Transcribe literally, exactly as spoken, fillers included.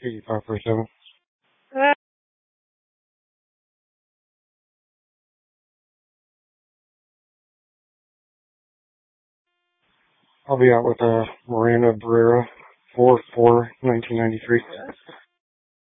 eighty-five forty-seven. Uh, I'll be out with uh, Miranda Barrera, four four nineteen ninety-three.